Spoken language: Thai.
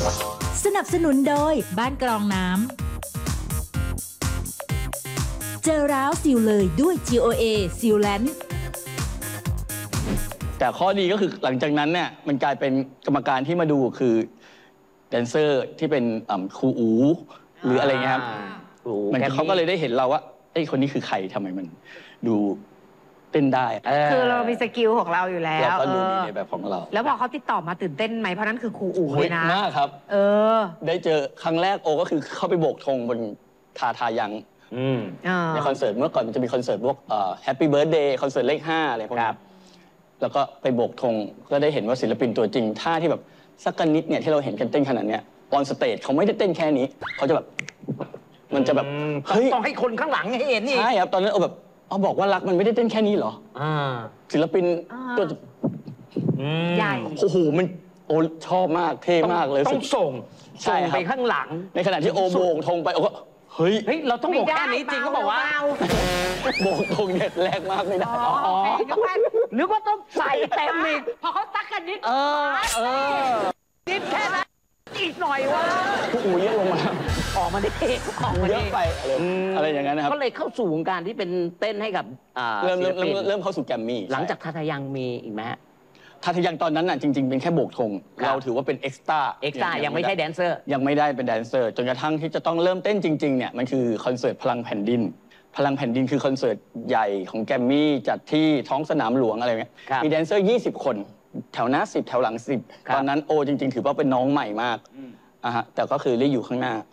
สนับสนุนโดยบ้านกรองน้ำเจอร้าวซิลเลยด้วย GOA ซิลแลนด์แต่ข้อดีก็คือหลังจากนั้นเนี่ยมันกลายเป็นกรรมการที่มาดูคือแดนเซอร์ที่เป็นครูอูหรืออะไรเงี้ยครับมันเขาก็เลยได้เห็นเราว่าไอ้คนนี้คือใครทำไมมันดูเต้นได้คือเรามีสกิลของเราอยู่แล้วเราก็ดูดีในแบบของเราแล้วพอเขาติดต่อมาตื่นเต้นไหมเพราะนั้นคือครูอู๋โอ้เลย ยนะมากครับ ได้เจอครั้งแรกโอก็คือเข้าไปโบกธงบนทายังในคอนเสิร์ตเมื่อก่อนมันจะมีคอนเสิร์ตพวกHappy Birthday คอนเสิร์ตเลข5อะไรพวกนี้แล้วก็ไปโบกธงก็ได้เห็นว่าศิลปินตัวจริงท่าที่แบบสักกันนิดเนี่ยที่เราเห็นกันเต้นขนาดเนี้ยออนสเตจเขาไม่ได้เต้นแค่นี้เขาจะแบบมันจะแบบเฮ้ยต้องให้คนข้างหลังให้เห็นนี่ใช่ครับตอนนั้นเอาแบบเอาบอกว่ารักมันไม่ได้เต้นแค่นี้เหรอศิลปินตัวใหญ่โอ้โหมันโอชอบมากเท่มากเลยต้องส่งใช่ครับไปข้างหลังในขณะที่โอโบกธงไปโอก็เฮ้ยเฮ้ย เราต้องบอกแค่นี้จริงก็บอกว่าโบกธงเนี่ยแรงมากไม่ได้อ๋อโอเคนึกว่าหรือว่าต้องใส่เต็มอีกพอเขาตักกันนิดนิดแค่นั้นอีกหน่อยว่าผู้อูเยอะลงมาออกมาดิออกมาเยดิอะไปอะไรอย่างนั้นนะครับก็เลยเข้าสู่วงการที่เป็นเต้นให้กับเริ่มศิลปินเริ่มเข้าสู่แกรมมี่หลังจากทาทายังมีอีกไหมฮะทัทยังตอนนั้นน่ะจริง ๆ เป็นแค่โบกธงครับเราถือว่าเป็นเอ็กซ์ตร้าเอ็กซ์ตร้ายังไม่ใช่แดนเซอร์ยังไม่ได้เป็นแดนเซอร์จนกระทั่งที่จะต้องเริ่มเต้นจริงๆเนี่ยมันคือคอนเสิร์ตพลังแผ่นดิน พลังแผ่นดินคือคอนเสิร์ตใหญ่ของแกรมมี่จัดที่ท้องสนามหลวงอะไรเงี้ยครับมีแดนเซอร์20 คนแถวหน้า10แถวหลัง10 ครับตอนนั้นโอจริงๆ ถือว่าเป็นน้องใหม่มากฮะแต่ก็คือได้อยู่ข้างหน้า